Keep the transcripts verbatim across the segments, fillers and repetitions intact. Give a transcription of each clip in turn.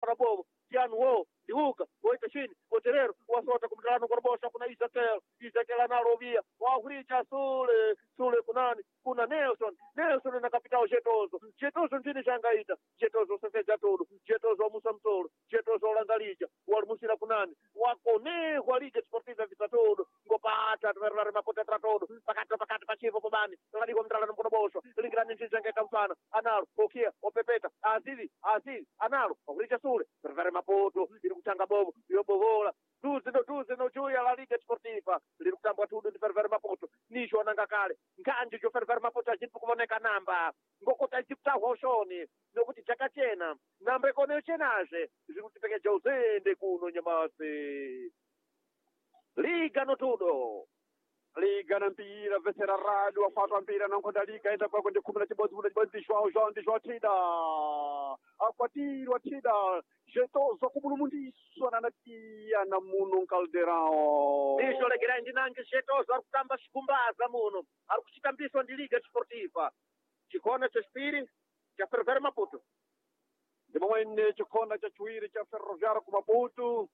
para povo Tiano wo diuka oita chini Boterero wasota kumdalano korbosha kuna Isakel Isakel analovia wahuricha sule sule kunani kuna Nelson Nelson na kapitao Jetozo Jetozo ndini shangaita Jetozo seseja todo Jetozo Musa Mtoro Jetozo Langalija walimusira kunani wakone kwa Liga Sportiva vita todo ngopata tvervare mapota tra todo pakati pakati pachivo kubani ngadi kumdalano korbosha lingrani njenge kamfana analo okia opepeta azivi azivi analo wahuricha sule tvervare mapoto ili kutanga bobo yobovola tuzi no tuzi no juya la Liga Sportiva ili kutamba tudu ndi fervere mapoto nisho nanga kale nganje jo fervere mapoto ajipu kumoneka namba ngokota jipta hoshoni nokuti chakachena namba ikone chenaje zikutipeke jozende kuno nyamasi Liga no tudo Liga na mpira vesera radio wafatwa mpira na nkonda liga enda kwa kwende kumula chibozi mula chibozi dishwa Jean dishwa tida akwatirwa tida Jetozo kumulumundiswa na nakia na muno Calderao nisho legera ndinange Jetozo arikutamba shikumbaza muno arikuchitambiswa ndi Liga Sportiva chikona cha spiri cha fervere maputo ndimo wene chikona cha chiwiri cha Ferroviário ku Maputo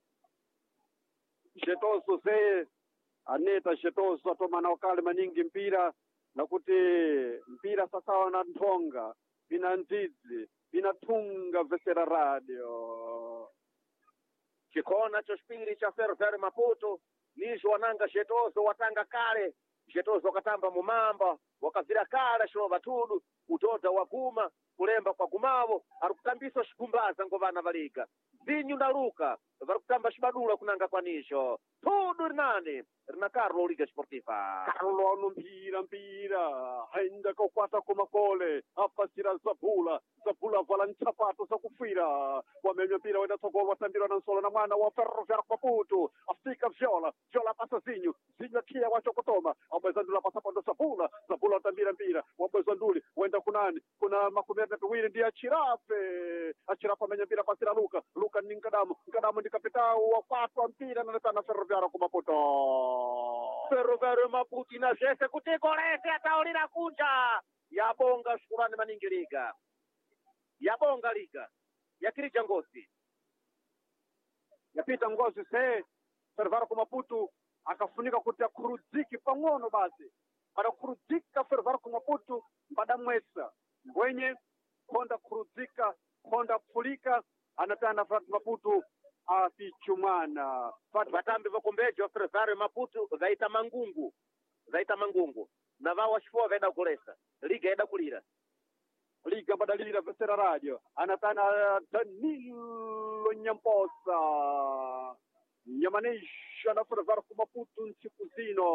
Jetozo ze aneta Jetozo atoma na wakale maningi mpira na kuti mpira sasa wana ntonga bina nzizi bina tunga vesera radio chikona cha spiri cha Ferroviário Maputo nisho wananga Jetozo watanga kale Jetozo wakatamba mumamba wakavira kale shilova tudu utoza waguma kulemba kwa gumavo arikutambiswa shikumbaza ngovana valiga vinyu na luka varikutamba shibadula kunanga kwanisho tudu rinani rina Carlo Liga Sportiva Carlo ano mpira mpira haenda kokwata kumakole apasira Zabula Zabula vala nchapato za kufira wamenywa mpira wenda sogolo watambirwa na nsolo na mwana wa Ferroviário Maputo afika Viola Viola pasa Zinyu Zinyu akia wachokotoma abwezandula pasa pando Zabula Zabula watambira mpira wabwezanduli wenda kunani kuna makumeri na piwiri ndi achirape achirape amenya mpira pasira Luka Luka ni Nkadamu Nkadamu ndi kapitao wakwatwa mpira na na Ferroviário Maputo Ferroviário Maputo na jese kutikolese ataulira kunja yabonga shukurani maningi Liga yabonga Liga yakirija ngozi yapita ngozi se Ferroviário Maputo akafunika kuti akuruziki pang'ono basi para kuruzika Ferroviário Maputo mbada mwesa mwenye konda kuruzika konda pulika anatana Ferroviário Maputo afichumana vatambi vakombejo Ferroviário Maputo vaita mangungu vaita mangungu na vao washifua vaida kulesa Liga yaida kulira Liga badalira vesera radio anatana Danilo Nyamposa nyamanisha na Ferroviário Maputo nsiku zino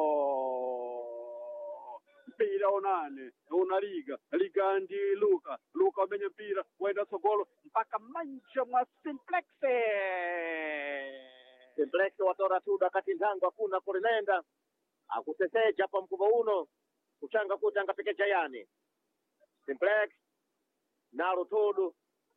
mpira onane una Liga Liga ndi Luka Luka wamenye mpira wenda sogolo mpaka manja mwa Simplex Simplex watora tuda akati ndangu hakuna kulinenda akuseseja pa mkuva uno kuchanga kuti angapekeja yani Simplex nalo tudu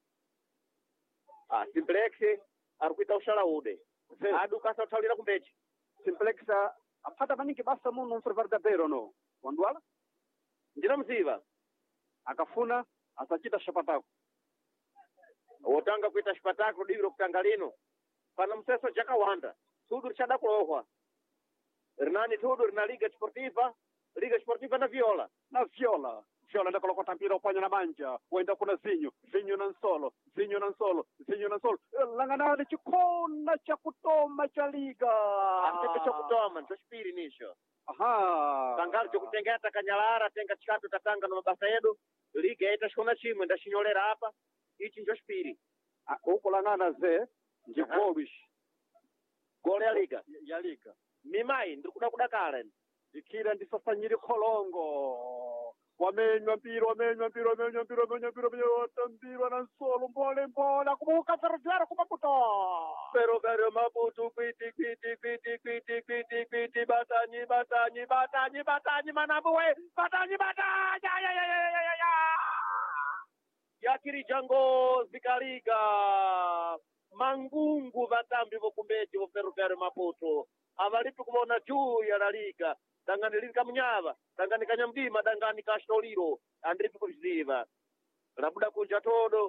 ah Simplex arikuita ushalaude adu kasa utalira kumbeji Simplex apata maningi basa muno mfervarda bero no wandwala ndina mziva akafuna asachita shapatako wotanga kuita shapatako diro kutanga lino pana mseso jaka wanda tudu chada kulohwa rinani tudu rina Liga Sportiva Liga Sportiva na Viola na Viola Viola ndakolo kwa tampira upanya na manja wenda kuna Zinyu Zinyu na Nsolo Zinyu na Nsolo Zinyu na Nsolo langanani chikona cha kutoma cha Liga ante cha kutoma ndo spiri nisho aha tangali chokutengeta kanyalara tenga chikato tatanga na mabasa yedu Liga yaita shikona chimwe ndashinyolera hapa ichi njo spiri huko langana ze njikolish gole ya Liga ya Liga mimai ndikuda kudakala ikira ndisasanyiri kolongo wamenywa mpira wamenywa mpira wamenywa mpira wamenywa mpira wamenywa mpira na Nsolo mbole mbole kumuka Ferroviário Maputo Ferroviário Maputo kwiti kwiti kwiti kwiti kwiti kwiti batanyi batanyi batanyi batanyi manabuwe batanyi batanyi ya ya ya ya ya ya yakiri jango zikaliga mangungu vatambi vokumbeji vo Ferroviário Maputo avalipi kuvaona juu ya la Liga dangani linka mnyava dangani kanyamdima dangani kashtoliro andripi kuziva labuda kunja todo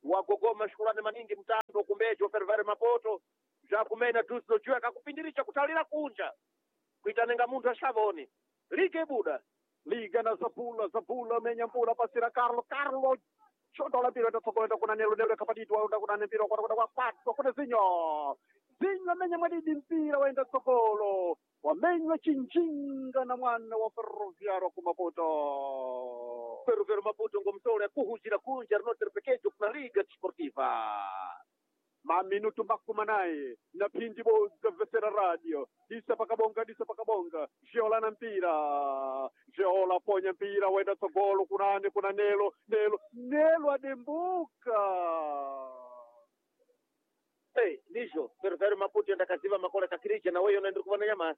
wagogoma Shukrani Maningi mtando kumbejo Fervare Mapoto jakumena tuzo jua kakupindirisha kutalira kunja kuitanenga muntu ashavoni lige buda liga na Zabula Zabula menya mpura pasira Carlo Carlo chondo la mpira tatokwenda kuna nelo nelo kapatitwa unda kuna mpira kwa kwa kwa kuna zinyo zinyo menya madidi mpira wenda sokolo wamenywa chinjinga na mwana wa Ferroviario Kumapoto Ferroviario Maputo ngomsole kuhujira kunja rinotere pekejo kuna liga sportiva maminutu makumi naye na pindi boza vesera radio disa pakabonga disa pakabonga Jeola na mpira Jeola ponya mpira wenda sogolo kunane kuna nelo nelo nelo adembuka hey ndicho Ferroviario Maputo ndakaziva makola kakirija na wewe unaenda kuvana nyama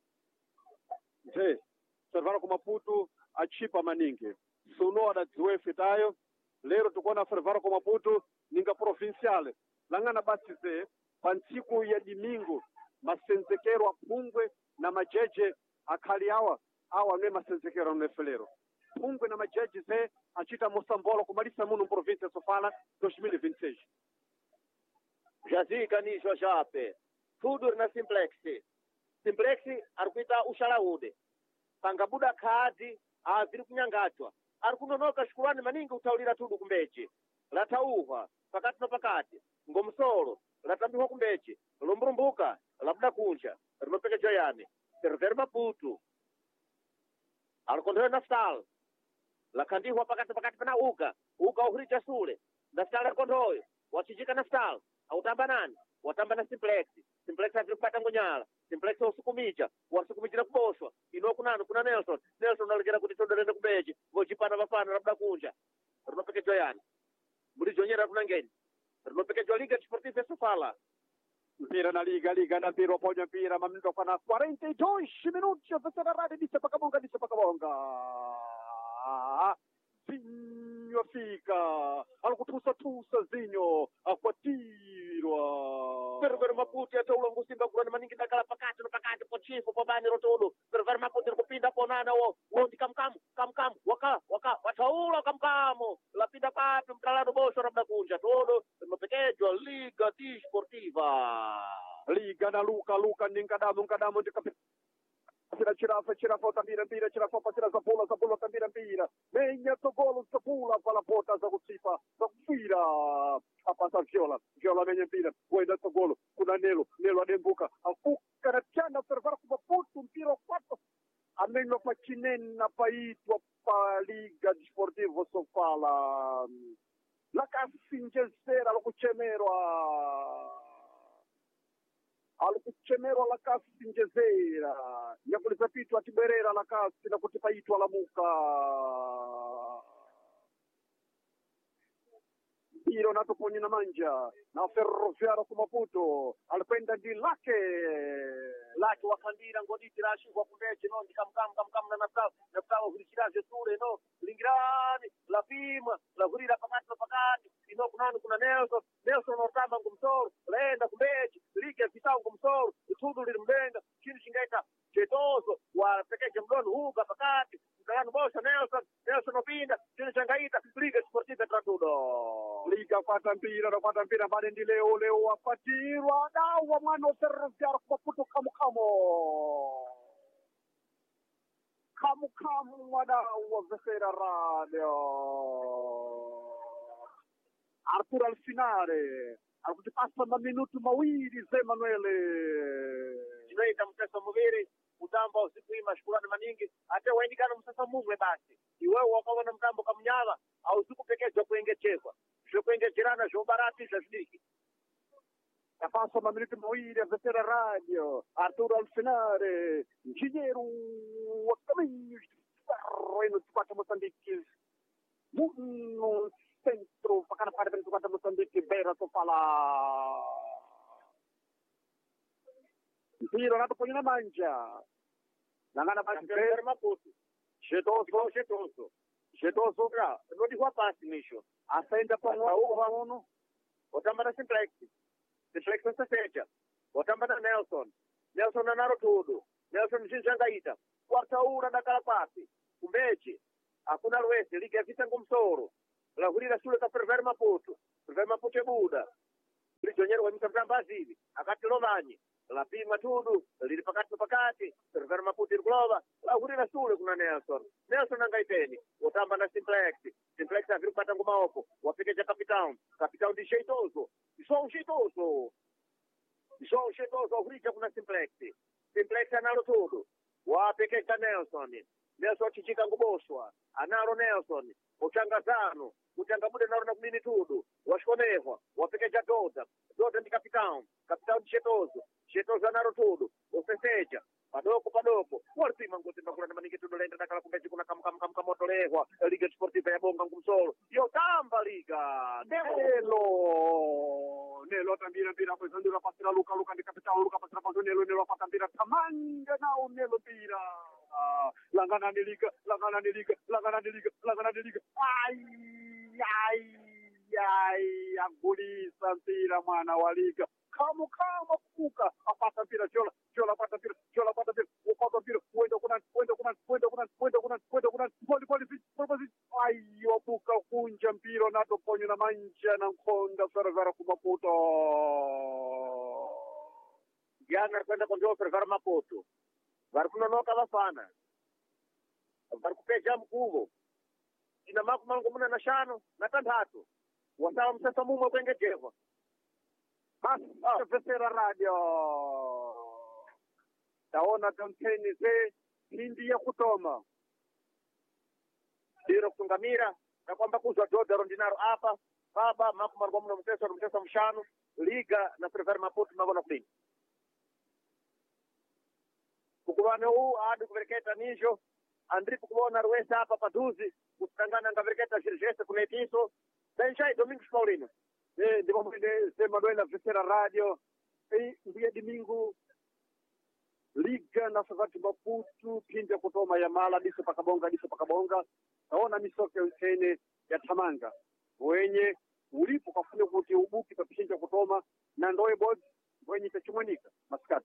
nje Ferroviario Kumaputo achipa Maningi suno adadziwefe tayo lero tukona Ferroviario Kumaputo ninga provinciale langana basi ze pansiku ya dimingo masenzekero apungwe na majeje akali awa awa ne masenzekero nefelero pungwe na majeje ze achita Mosambolo kumalisa muno province ya Sofala dois mil e vinte e seis jazika nisho jape tudo na Simplex Simplex arikuita ushalaude pangabuda kadi aviri kunyangachwa arikunonoka Shukrani Maningi utaulira tudu kumbeche latauha pakati na pakati ngomsolo latambiwa kumbeche lomburumbuka labda kunja rimopeke joyani Ferroviario Maputo alikondoe Naftal lakandiwa pakati pakati pana uga uga uhuricha sule Naftal alikondoe wachijika Naftal autamba nani watamba na Simplex Simplex avilipata ngonyala Simplex usukumicha wasukumichira kuboshwa ino kunani kuna Nelson Nelson alikera kuti todorende kumbeche vojipana vapana labda kunja rimopeke joyani mulizonyera kuna ngeni rinopekejwa liga sportiva Sofala mpira na liga liga na mpira ponya mpira maminuto pana quarenta e dois minuti vesera radio disse pakabonga disse pakabonga zinyo fika alikutusa tusa zinyo akwatirwa Ferroviario Maputo ataula ngusimba Shukrani Maningi dakala pakati na pakati po chifu po bani rotodo Ferroviario Maputo kupinda ponana wo wondi kamkamu kamkamu waka waka wataula kamkamu lapinda papi mtalano bosho labda kunja todo rimopekejwa liga di sportiva liga na luka luka ningadamu ngadamu ndikapi Sira chirafa chirafa tambira mpira chirafa pasira Zabula Zabula tambira mpira menya sogolo Zabula pala pota za kutsipa za kufira apasa Jeola Jeola menya mpira wenda sogolo kuna nelo nelo adembuka afuka na chana Ferroviario Kumaputo mpira kwato amenyo pa chinena paitwa pa liga sportivo Sofala la kasinjezera lokuchemerwa alikuchemerwa la kasi sinjezera nyakulizapitwa tiberera la kasi na kutipaitwa la muka mpira unatoponi na manja na Ferroviario Kumaputo alikwenda ndi lake lake wakandira ngoditi rashi kwa kumbeche no ndikamkam kamkam na naftal naftal uhirishiraje sure no lingirani la pima la hurira pakati na pakati ino kunani kuna Nelson Nelson ortamba ngumsoro laenda kumbeche liga kitao ngumsoro utudu lilimbenga chini shingaita chetozo wa pekeje mdoni huga pakati mtalano bosha Nelson Nelson opinda chini changaita liga sportiva tratudo liga kwata mpira na kwata mpira bade ndi leo leo wapatirwa dawa mwana Ferroviario Kumaputo kamu kamu kamu kamu wadawa vesera radio Arthur Alfinare alkutipasa maminutu mawili ze Manuele chinoita mtesa muviri mutamba usiku ima Shukrani Maningi ate waindikana msasa mumwe basi iwewe wakaona mtambo kamnyala au siku pekee kuengechekwa zvokuengejerana zvobarati zvazvidiki yapasa maminuti mawili avetera radio Arturo Alfinare njineru wakaminyu ino tikwata Mozambique muno centro pakana pale pene tikwata Mozambique beira Sofala mpira natoponyera manja nangana basi Ferroviario Maputo Jetoso Jetoso Jetoso ra nodihwa pasi nisho asaenda pang'ono otamba na Simplex Simplex nsasecha otamba na Nelson Nelson anaro tudo Nelson mchinjangaita kwataura dakala pasi kumbeche hakuna lwese liga vita ngumsoro lahurira shule ka Ferroviario Maputo Prefer Maputo Buda. Prisioneiro wa mtambazivi akati lovanye lapima tudu lili pakati pakati Prefer Maputo Glova la hurina sule kuna Nelson Nelson angaiteni utamba na Simplex Simplex aviri kupata ngumaoko wapekeja Capitão Capitão de jeitoso só um jeitoso só um jeitoso hurija kuna Simplex Simplex analo tudo wapekeja Nelson Nelson chichika nguboswa analo Nelson uchangazano uchangamude nalo na kumini tudo washkonehwa wapekeja Doda Doda ndi Capitão Capitão de jeitoso jeitoso analo tudo ofeseja padoko padoko walipima ngote makula na manike tudo lenda nakala kumbeji kuna kam kam kam kamotolehwa Liga Sportiva ya Bonga ngumsolo yo tamba liga Nelo Nelo tambira mbira kwezandira pasira Luka Luka ndi Capitão Luka pasira pazo Nelo Nelo apata mbira tamanga nao Nelo mbira langana ni liga langana ni liga langana ni liga langana ni liga ai ai ai agulisa mpira mwana wa liga kama kama kuka apata mpira chola chola apata mpira chola apata mpira upata mpira wenda kuna wenda kuna wenda kuna wenda kuna wenda kuna goli goli goli ayo buka kunja mpira na toponyo na manja na nkonda Fervera kumaputo Jana kwenda konjo Fervera Maputo vari kunonoka vafana vari kupeja mkuvo ina maku mangu muna na shano na tandatu wasawa msasa mumwe kwengejeva Basta Vesera Radio taona kampeni ze hindi ya kutoma diro kutungamira na kwamba kuzwa Doda Rondinaro hapa baba maku mangu muna msesa msesa mshano liga na Fervera Maputo mabona kulini kukuwane huu hadi kuvereketa nijo andripu kuona ruwesa hapa paduzi kutangana ngavereketa shirjese kunetiso benchai Domingos Paulino eh ndimo mwende sema doina Vesera Radio eh ndiye domingo Liga na Savati Maputo pinja kutoma ya mala diso pakabonga diso pakabonga naona misoke usene ya tamanga wenye ulipo kafune kuti ubuki papinja kutoma na ndoe bod wenye tachumwanika maskati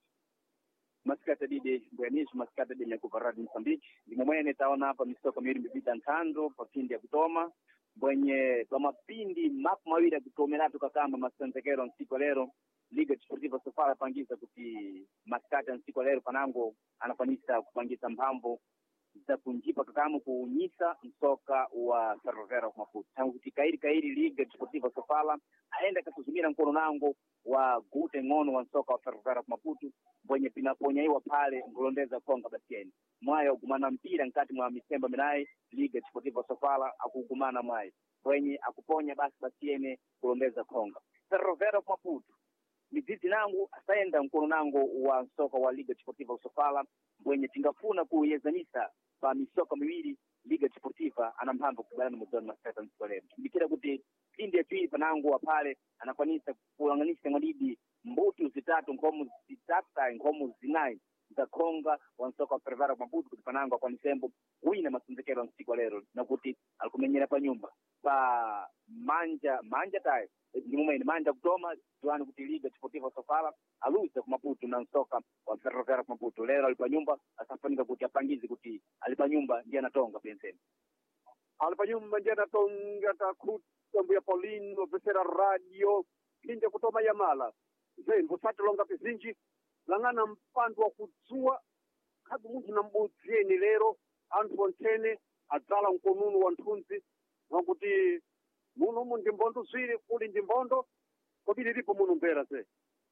masikata dide bwanisho masikata dide kuvaradi Msambiki limomwene taona hapa misoko miwili mbibita ntando papindi ya kutoma bwenye kwa mapindi maku mawili ya kutomeratu kakamba masantekero nsiko lero Liga Sportiva Sofala pangisa kuti masikata nsiko lero panango anafanisa kupangisa mpambo za kunjipa kakamu kuunyisa msoka wa Ferrovera Maputo tangu kuti kairi kairi Liga Sportiva Sofala aenda katuzumira mkono nango wa gute ngono wa msoka wa Ferrovera Maputo bwenye pinaponya iwa pale ngulondeza konga basieni mwayo kumana mpira nkati mwa misemba minai Liga Sportiva Sofala akugumana mwayo bwenye akuponya basi basiene kulondeza konga Ferrovera Maputo mizizi nangu asaenda mkono nangu wa msoka wa Liga Sportiva Sofala bwenye tingafuna kuyezanisa pa misoka miwili Liga Sportiva anamhambo kubalana mudoni maseta msikolemu bikira kuti pindi ya tuili panangu wa pale anafanisa kulanganisha ngolidi mbutu zitatu ngomu zitata ngomu zinai za konga wa msoka wa Fervera Maputo kuti panangu kwa nisembo wina masunzekero wa msiko lero na kuti alikumenyera pa nyumba pa manja manja tayo ni manja kutoma tuani kuti Liga Sportiva Sofala aluza kumaputo na msoka wa Fervera Maputo lero alipa nyumba asafanika kuti apangizi kuti alipa nyumba ndiye anatonga penseni alipa nyumba ndiye anatonga takuta Mbuya Paulino Vesera Radio pinja kutoma ya mala ze mbusati longa pizinji langana mpandu wa kutsua kadu mungu na mbuzieni lero antu wontene adzala mkonunu wa ntunzi wakuti munu mu ndimbondo zwiri kuli ndimbondo kobili lipo munu mbera ze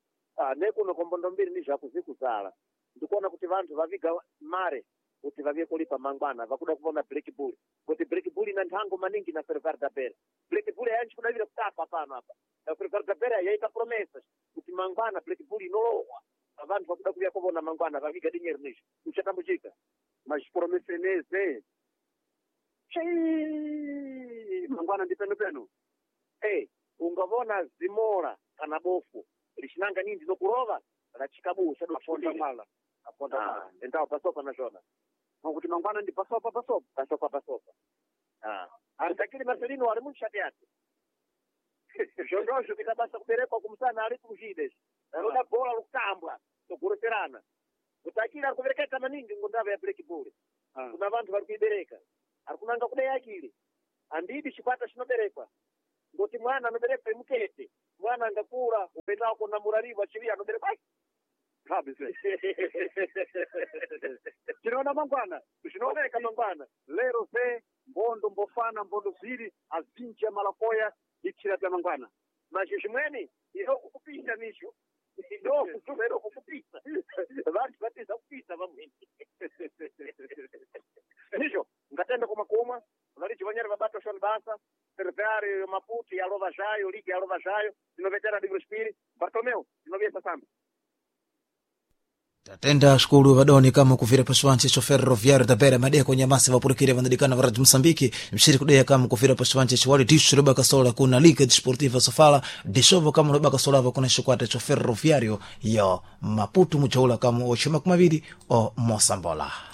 ah nekuno kombondo mbiri ni zvakuzikuzala ndikuona kuti vantu vaviga mare kuti vavie kulipa mangwana vakuda kuona Black Bull kuti Black Bull ina nthango maningi na Fervera da Beira Black Bull yanchi kudavira kutapa pano apa na Fervera da Beira yaita promessas kuti mangwana Black Bull inolowa vantu vakuda kuvia kuona mangwana vaviga dinheiro nicho uchatambuchika mas promessa neze chei mangwana ndipeno peno eh ungavona zimora kana bofu lishinanga nini zokurova rachikabusha aponda mala aponda mala endao pasopa na shona kuti mangwana ndi pasopa pasopa pasopa pasopa ah atakili Marcelino wali munshati yake shondosho kitabasa kuperekwa kumsana ali kumjide naroda bola lukambwa tokureterana utakila kuvereketa maningi ngondava ya Black Bull kuna vantu vari kuibereka arikunanga kudai akili andidi chipata chinoberekwa ngoti mwana anobereka mukete mwana angakura upendako na murariwa chiria anobereka kabisa tinaona mangwana tinaoneka mangwana lero se mbondo mbofana mbondo ziri azinji ya malakoya ichira vya mangwana mashishimweni iyo kukupisa nisho ndo kusumero kukupisa vantu vatiza kupisa vamweni nisho ngatenda kumakuma valichi vanyari vabato shoni basa serikali maputi ya lova jayo ligi ya lova jayo inovetera digro spiri Bartomeu inovesa samba Tatenda shukuru vadoni kama kufira pasuanchi chofer roviari tabera madea kwenye masi vapurikiri vandadikana varaji Msambiki mshiri kudea kama kufira pasuanchi chwali dishu rubaka sola kuna liga disportiva sofala dishovo kama rubaka sola vakuna shukwata chofer roviario yo Maputo muchaula kama oshima kumaviri o Mosambola.